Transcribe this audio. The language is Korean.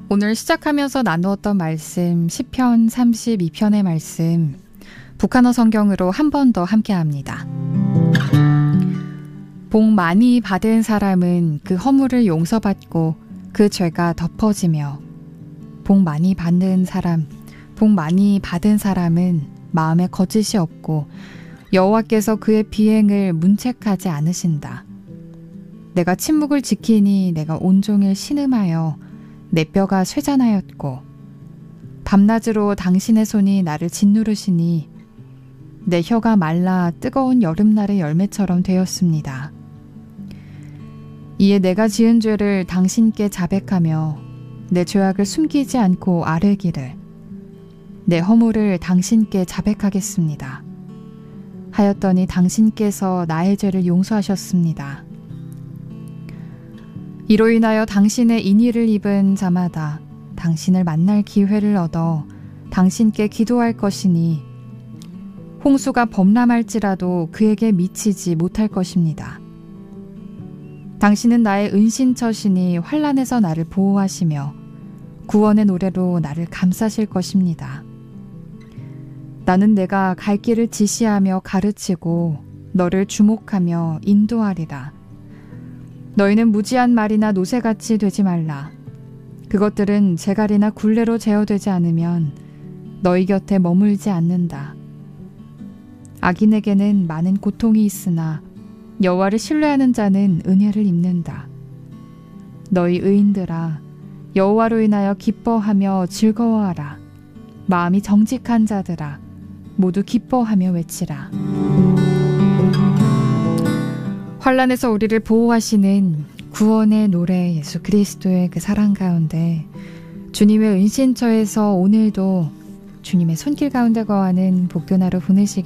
오늘 시작하면서 나누었던 말씀 시편 32편의 말씀 북한어 성경으로 한 번 더 함께합니다. 복 많이 받은 사람은 그 허물을 용서받고 그 죄가 덮어지며 복 많이 받은 사람은 마음에 거짓이 없고 여호와께서 그의 비행을 문책하지 않으신다. 내가 침묵을 지키니 내가 온종일 신음하여 내 뼈가 쇠잔하였고 밤낮으로 당신의 손이 나를 짓누르시니 내 혀가 말라 뜨거운 여름날의 열매처럼 되었습니다. 이에 내가 지은 죄를 당신께 자백하며 내 죄악을 숨기지 않고 아뢰기를 내 허물을 당신께 자백하겠습니다. 하였더니 당신께서 나의 죄를 용서하셨습니다. 이로 인하여 당신의 인의를 입은 자마다 당신을 만날 기회를 얻어 당신께 기도할 것이니 홍수가 범람할지라도 그에게 미치지 못할 것입니다. 당신은 나의 은신처시니 환난에서 나를 보호하시며 구원의 노래로 나를 감싸실 것입니다. 나는 내가 갈 길을 지시하며 가르치고 너를 주목하며 인도하리라. 너희는 무지한 말이나 노새같이 되지 말라. 그것들은 재갈이나 굴레로 제어되지 않으면 너희 곁에 머물지 않는다. 악인에게는 많은 고통이 있으나 여호와를 신뢰하는 자는 은혜를 입는다. 너희 의인들아, 여호와로 인하여 기뻐하며 즐거워하라. 마음이 정직한 자들아, 모두 기뻐하며 외치라. 환난에서 우리를 보호하시는 구원의 노래 예수 그리스도의 그 사랑 가운데 주님의 은신처에서 오늘도 주님의 손길 가운데 거하는 복된 하루 보내시길